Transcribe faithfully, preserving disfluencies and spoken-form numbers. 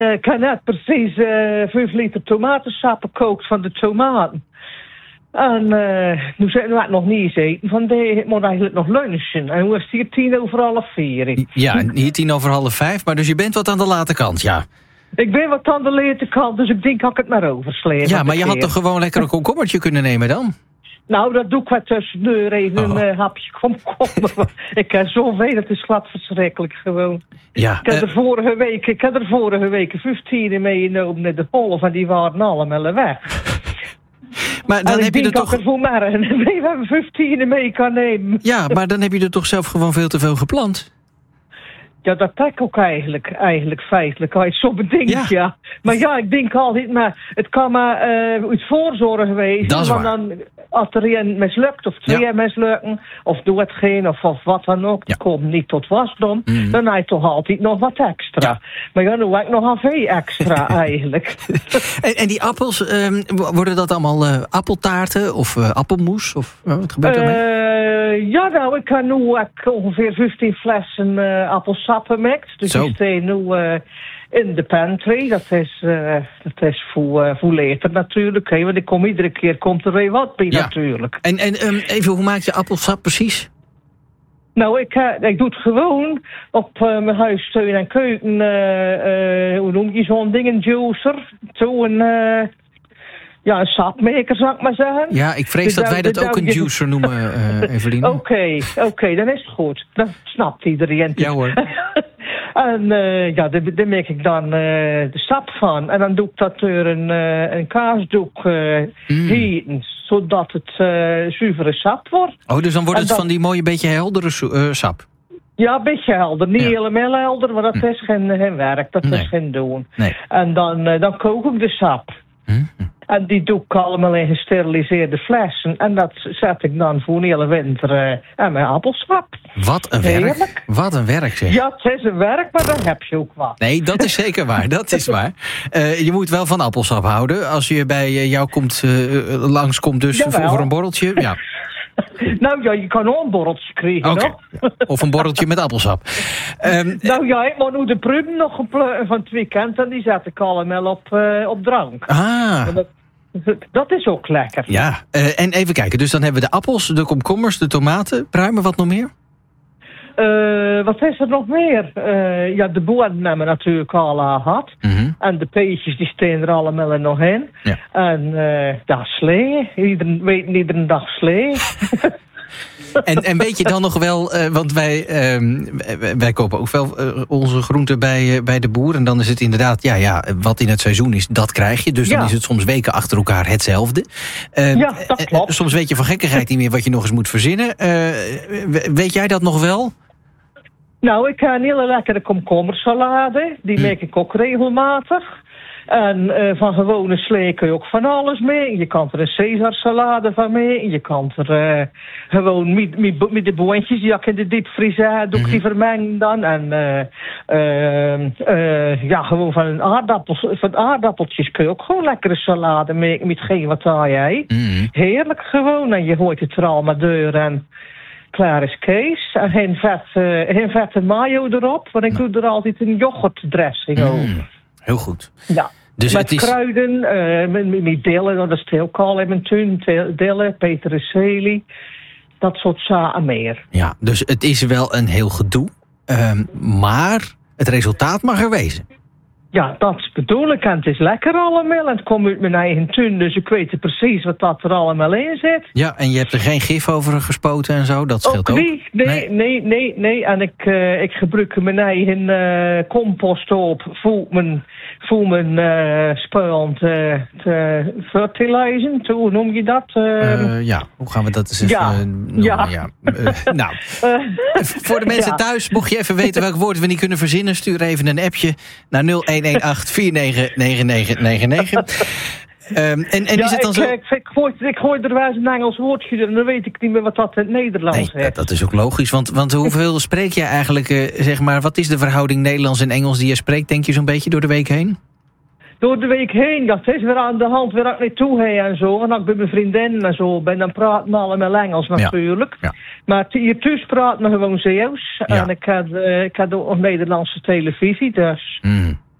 Uh, ik heb net precies uh, vijf liter tomatensap gekookt van de tomaten. En uh, nu zitten we nog niet eten. Van de, ik moet eigenlijk nog lunchen. En hoe is het hier tien over half vier? Ja, hier tien over half vijf. Maar dus je bent wat aan de late kant, ja. Ik ben wat aan de late kant, dus ik denk dat ik het maar oversleep. Ja, maar je had toch gewoon lekker een komkommertje kunnen nemen dan? Nou, dat doe ik wat tussendoor even oh. een uh, hapje komkommer. Ik heb zoveel, het is glad verschrikkelijk gewoon. Ja, ik, heb uh, er vorige week, ik heb er vorige week vijftien meegenomen naar de Polen en die waren allemaal weg. Maar dan en heb je er toch... er voor mij we hebben vijftien mee kan nemen. Ja, maar dan heb je er toch zelf gewoon veel te veel geplant? Ja, dat denk ik ook eigenlijk, eigenlijk feitelijk. Als je zo bedenkt, ja. ja. Maar ja, ik denk altijd, maar het kan maar uh, uit voorzorg wezen. Dat is want waar. dan, als er een mislukt, of twee ja. mislukken, of doe het geen, of, of wat dan ook, ja. komt niet tot wasdom, mm. dan heb je toch altijd nog wat extra. Ja. Maar ja, nu heb ik nog al veel extra, eigenlijk. en, en die appels, um, worden dat allemaal uh, appeltaarten of uh, appelmoes? Of uh, wat gebeurt daarmee? Uh, ja, nou, ik heb nu ik ongeveer vijftien flessen uh, appelsap gemaakt. Dus Zo. die staan nu uh, in de pantry. Dat is, uh, dat is voor, uh, voor later natuurlijk. Hè? Want ik kom iedere keer komt er weer wat bij ja. natuurlijk. En, en um, even, hoe maak je appelsap precies? Nou, ik, uh, ik doe het gewoon op uh, mijn huistuin en keuken. Uh, uh, hoe noem je zo'n ding? Een juicer. Zo'n... Uh, Ja, een sapmaker, zou ik maar zeggen. Ja, ik vrees de dat wij dat ook een juicer noemen, uh, Evelien. Oké, okay, oké, okay, dan is het goed. Dat snapt iedereen. Ja hoor. en uh, ja, daar, daar maak ik dan uh, de sap van. En dan doe ik dat door een, uh, een kaasdoek uh, mm. gieten, zodat het uh, zuivere sap wordt. Oh, dus dan wordt en het dan... van die mooie beetje heldere uh, sap? Ja, een beetje helder. Niet ja. helemaal helder, maar dat hm. is geen, geen werk. Dat nee. is geen doen. Nee. En dan, uh, dan kook ik de sap. Hm. En die doe ik allemaal in gesteriliseerde flessen. En dat zet ik dan voor een hele winter uh, aan mijn appelsap. Wat een werk. Heerlijk. Wat een werk zeg. Ja, het is een werk, maar dan heb je ook wat. Nee, dat is zeker waar. Dat is waar. Uh, je moet wel van appelsap houden. Als je bij jou komt, uh, langskomt dus voor, voor een borreltje. Ja. Nou ja, je kan ook een borreltje krijgen, okay. hoor. Of een borreltje met appelsap. Um, nou ja, ik moet nu de pruim nog geplukken van het weekend. En die zet ik allemaal op, uh, op drank. Ah. Dat, dat is ook lekker. Ja, uh, en even kijken. Dus dan hebben we de appels, de komkommers, de tomaten, pruimen, wat nog meer? Uh, wat is er nog meer? Uh, ja, de bonen hebben we natuurlijk al gehad. Mm-hmm. En de peetjes die staan er allemaal nog in. Ja. En uh, ja, slee. Iedereen weet iedere dag slee. En, en weet je dan nog wel, uh, want wij, uh, wij kopen ook wel uh, onze groenten bij, uh, bij de boer. En dan is het inderdaad, ja, ja, wat in het seizoen is, dat krijg je. Dus ja. dan is het soms weken achter elkaar hetzelfde. Uh, ja, dat klopt. Uh, soms weet je van gekkigheid niet meer wat je nog eens moet verzinnen. Uh, weet jij dat nog wel? Nou, ik heb een hele lekkere komkommersalade. Die hm. maak ik ook regelmatig. En uh, van gewone slee kun je ook van alles mee. Je kan er een Caesarsalade van mee. Je kan er uh, gewoon met, met, met de boontjes die ik in de diepvriezer doe, mm-hmm. die vermengen dan. En uh, uh, uh, ja, gewoon van, aardappels, van aardappeltjes kun je ook gewoon lekkere salade maken met geen wat jij. Mm-hmm. Heerlijk gewoon. En je gooit het er al maar deur en klaar is Kees. En geen, vet, uh, geen vette mayo erop. Want ik doe er altijd een yoghurtdressing mm. over. Heel goed. Ja. Dus met het is... kruiden, uh, met, met dillen, dat is heel kool in mijn tuin, dillen, peterselie, dat soort zaken meer. Ja, dus het is wel een heel gedoe, um, maar het resultaat mag er wezen. Ja, dat bedoel ik. En het is lekker allemaal. En het komt uit mijn eigen tuin, dus ik weet precies wat dat er allemaal in zit. Ja, en je hebt er geen gif over gespoten en zo, dat scheelt ook. ook. Nee, nee, nee, nee, nee. En ik, uh, ik gebruik mijn eigen uh, compost op voor mijn, voor mijn uh, spul te, te fertilizen. Hoe noem je dat? Uh, uh, ja, hoe gaan we dat eens even ja, noemen? Ja. ja. Uh, nou, voor de mensen ja. thuis, mocht je even weten welk woord we niet kunnen verzinnen, stuur even een appje naar nul een een acht vier negen negen negen negen negen. Um, en en ja, is het dan ik, zo... ik, ik, gooi, ik gooi er wel eens een Engels woordje en dan weet ik niet meer wat dat in het Nederlands is. Nee, dat, dat is ook logisch, want, want hoeveel spreek je eigenlijk, uh, zeg maar, wat is de verhouding Nederlands en Engels die je spreekt, denk je zo'n beetje door de week heen? Door de week heen, dat is weer aan de hand, waar ik naartoe ga en zo. En als ik bij mijn vriendinnen en zo ben, dan praten we allemaal Engels natuurlijk. Ja. Ja. Maar hier thuis praten we gewoon Zeeuws. Ja. En ik had, uh, ik had ook nog Nederlandse televisie, dus... Mm.